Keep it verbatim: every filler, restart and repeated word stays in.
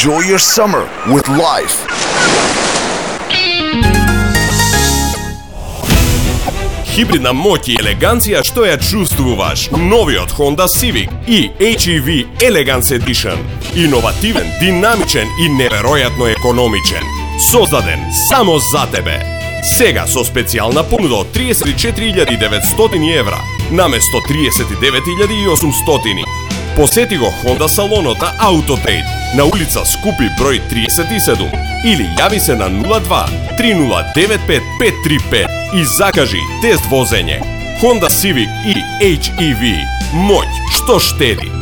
Enjoy your summer with life. Хибридна моќ и елеганција што ја чувствуваш. Новиот Honda Civic и H E V Elegance Edition. Иновативен, динамичен и неверојатно економичен. Создаден само за тебе. Сега со специјална понуда од триесет и четири илјади и деветстотини евра, наместо триесет и девет илјади и осумстотини. Посети го Honda салонот на Autotrade на улица Скупи број триесет и седум или јави се на нула два три нула девет пет пет три пет и закажи тест возење. Honda Civic и H E V. Моќ што штеди.